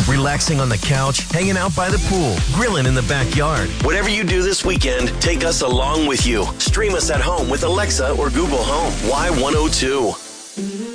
relaxing on the couch, hanging out by the pool, grilling in the backyard. Whatever you do this weekend, take us along with you. Stream us at home with Alexa or Google Home. Y102.